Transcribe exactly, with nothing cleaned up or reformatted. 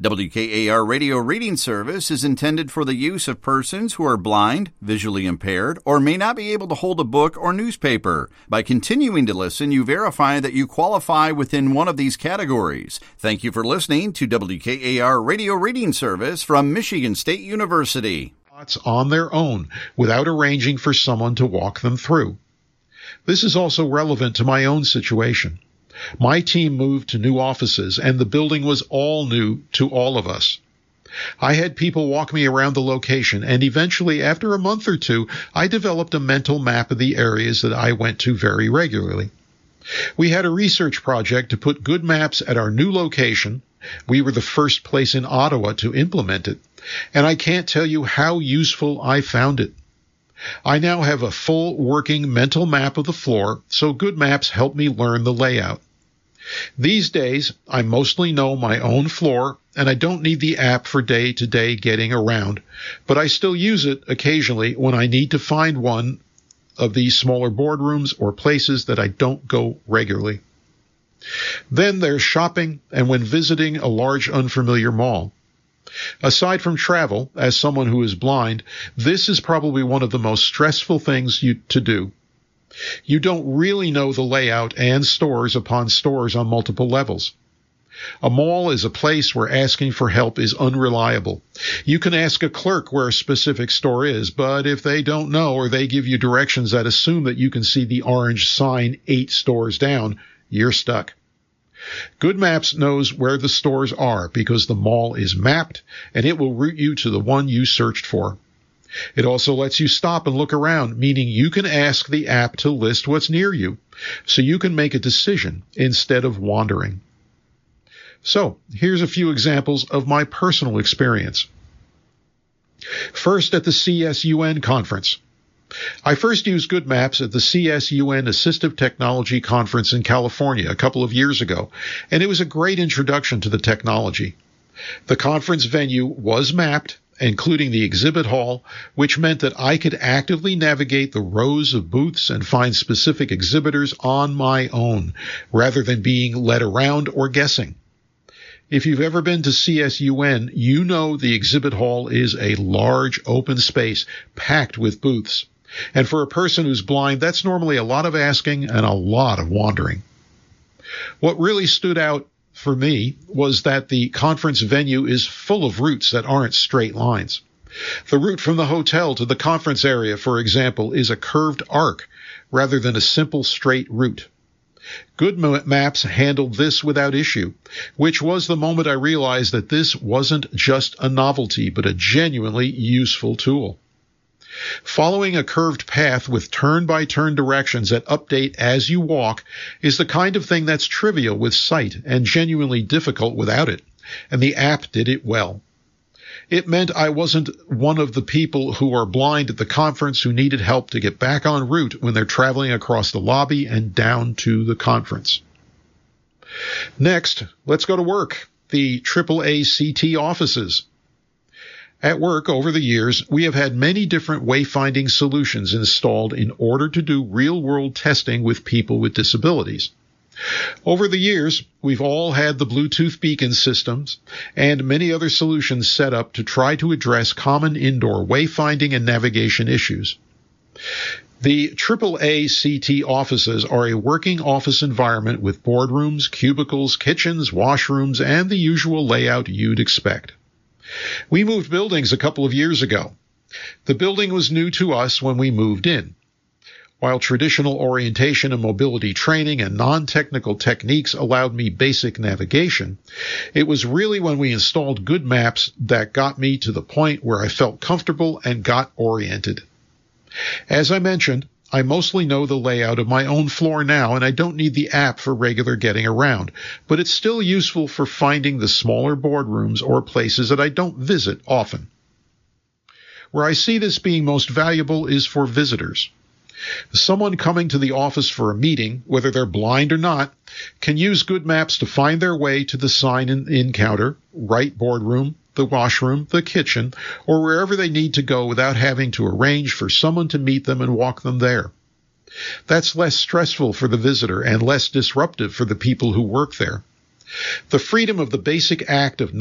W K A R Radio Reading Service is intended for the use of persons who are blind, visually impaired, or may not be able to hold a book or newspaper. By continuing to listen, you verify that you qualify within one of these categories. Thank you for listening to W K A R Radio Reading Service from Michigan State University. On their own, without arranging for someone to walk them through. This is also relevant to my own situation. My team moved to new offices, and the building was all new to all of us. I had people walk me around the location, and eventually, after a month or two, I developed a mental map of the areas that I went to very regularly. We had a research project to put good maps at our new location. We were the first place in Ottawa to implement it, and I can't tell you how useful I found it. I now have a full working mental map of the floor, so good maps help me learn the layout. These days, I mostly know my own floor, and I don't need the app for day-to-day getting around, but I still use it occasionally when I need to find one of these smaller boardrooms or places that I don't go regularly. Then there's shopping and when visiting a large unfamiliar mall. Aside from travel, as someone who is blind, this is probably one of the most stressful things you, to do. You don't really know the layout and stores upon stores on multiple levels. A mall is a place where asking for help is unreliable. You can ask a clerk where a specific store is, but if they don't know or they give you directions that assume that you can see the orange sign eight stores down, you're stuck. Good Maps knows where the stores are because the mall is mapped, and it will route you to the one you searched for. It also lets you stop and look around, meaning you can ask the app to list what's near you, so you can make a decision instead of wandering. So, here's a few examples of my personal experience. First, at the C S U N conference. I first used Good Maps at the C S U N Assistive Technology Conference in California a couple of years ago, and it was a great introduction to the technology. The conference venue was mapped, including the exhibit hall, which meant that I could actively navigate the rows of booths and find specific exhibitors on my own, rather than being led around or guessing. If you've ever been to C S U N, you know the exhibit hall is a large open space packed with booths. And for a person who's blind, that's normally a lot of asking and a lot of wandering. What really stood out for me was that the conference venue is full of routes that aren't straight lines. The route from the hotel to the conference area, for example, is a curved arc rather than a simple straight route. Good Maps handled this without issue, which was the moment I realized that this wasn't just a novelty, but a genuinely useful tool. Following a curved path with turn-by-turn directions that update as you walk is the kind of thing that's trivial with sight and genuinely difficult without it, and the app did it well. It meant I wasn't one of the people who are blind at the conference who needed help to get back en route when they're traveling across the lobby and down to the conference. Next, let's go to work, the triple A C T offices. At work, over the years, we have had many different wayfinding solutions installed in order to do real-world testing with people with disabilities. Over the years, we've all had the Bluetooth beacon systems and many other solutions set up to try to address common indoor wayfinding and navigation issues. The triple A C T offices are a working office environment with boardrooms, cubicles, kitchens, washrooms, and the usual layout you'd expect. We moved buildings a couple of years ago. The building was new to us when we moved in. While traditional orientation and mobility training and non-technical techniques allowed me basic navigation, it was really when we installed Good Maps that got me to the point where I felt comfortable and got oriented. As I mentioned, I mostly know the layout of my own floor now, and I don't need the app for regular getting around, but it's still useful for finding the smaller boardrooms or places that I don't visit often. Where I see this being most valuable is for visitors. Someone coming to the office for a meeting, whether they're blind or not, can use Good Maps to find their way to the sign-in counter, right boardroom, the washroom, the kitchen, or wherever they need to go without having to arrange for someone to meet them and walk them there. That's less stressful for the visitor and less disruptive for the people who work there. The freedom of the basic act of